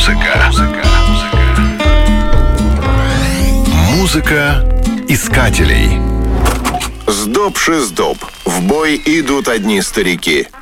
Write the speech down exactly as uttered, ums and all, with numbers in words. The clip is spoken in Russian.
Музыка. Музыка искателей. Сдоб-шиздоб. В бой идут одни старики.